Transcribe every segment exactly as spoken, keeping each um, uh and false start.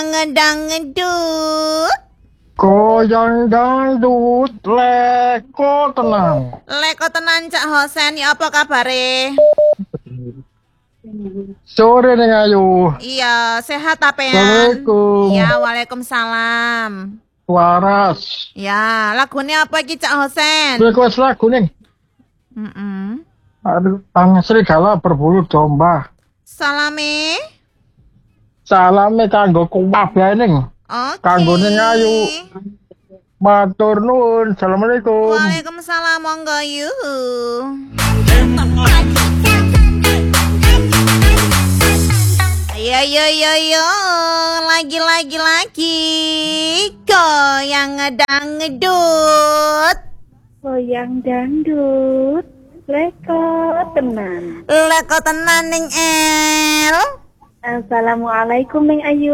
Ngedangdut. Goyang dangdut leko tenang. Leko tenan Cak Hosen, ya apa kabare? Sore ning Ayu. Iya, sehat apa ya? Assalamualaikum. Ya, waalaikumsalam. Waras. Ya, lagunya apa iki Cak Hosen? Request lagu ning. Mm-mm. Aduh, tang serigala berbulu domba. Salame. Salame kanggo kabeh ning. Oke. Kanggo ning Ayu. Matur nuwun. Assalamualaikum. Waalaikumsalam, monggo yuk. Yo yo yo yo, lagi lagi lagi, goyang ngedangdut. Goyang dangdut, leko tenan. Leko tenan ning El. Assalamualaikum Neng Ayu.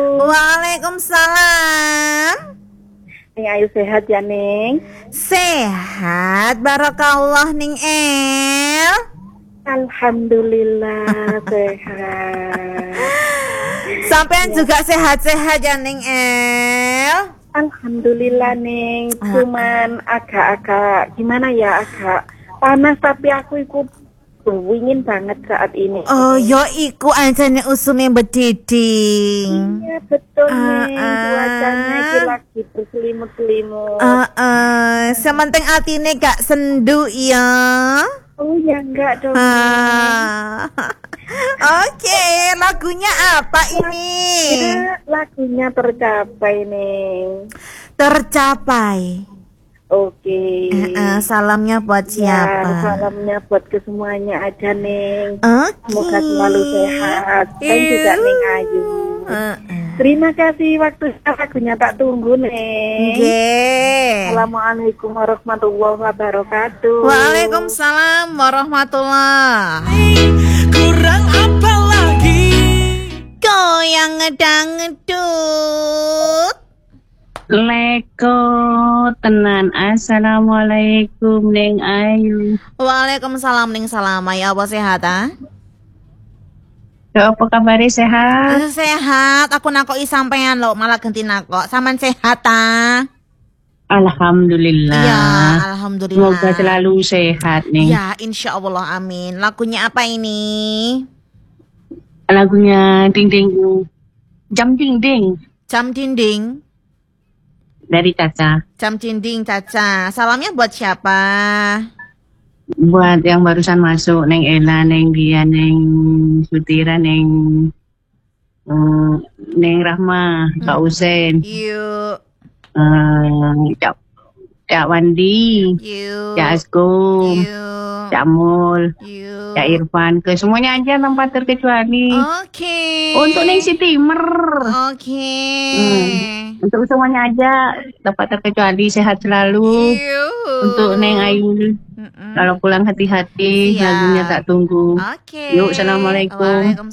Waalaikumsalam. Neng Ayu sehat ya Neng? Sehat, barakallah ning El. Alhamdulillah sehat. Sampean juga sehat-sehat ya ning El. Alhamdulillah Neng. Cuman agak-agak gimana ya, agak panas tapi aku ikut wingin banget saat ini. Oh, yo iku anjane usune bediding. Iya betul Ah, Neng. ah. Cuacanya iki lagi berselimut-selimut. Uh, uh, sementing atine gak sendu ya. Oh ya enggak dong. Ah. Oke, lagunya apa ini? Ya, lagunya tercapai Neng. Tercapai. Oke. Uh, uh, salamnya buat Ya, siapa? salamnya buat ke semuanya aja Neng. Oke. Semoga selalu sehat. Dan juga Neng Ayu. Uh, uh. Terima kasih waktu lagunya tak tunggu Neng. Oke. Assalamualaikum warahmatullahi wabarakatuh. Waalaikumsalam warahmatullahi. Kurang apa lagi? Goyang ngedangdut. Leko tenan. Assalamualaikum Neng Ayu. Waalaikumsalam ning salama ya apa sehat ah? Ya apa kabar sehat? Sehat, aku nakoki sampean lo malah ganti nakok. Saman sehat ah? Alhamdulillah. Ya, alhamdulillah. Semoga selalu sehat nih. Ya, insya Allah amin. Lagunya apa ini? Lagunya Ding Ding Jam Ding Ding Jam dinding. dari Caca. Jam dinding Caca. Salamnya buat siapa? Buat yang barusan masuk, Neng Ella, Neng Dia, Neng Sutira, Neng uh, Neng Rahma, Kak Usen, Yuk, uh, Cak, Cak Wandi, yuk, Cak Askum, yuk, Cak Mul, yuk. Cak Irfan, ke semuanya aja tanpa terkecuali. Oke. Untuk Neng Si Timer, Oke. Hmm. untuk semuanya aja tanpa terkecuali, sehat selalu. Yuk. Untuk Neng Ayu, Mm-mm. kalau pulang hati-hati, Siap. lagunya tak tunggu. Oke. Yuk, assalamualaikum. Waalaikumsalam.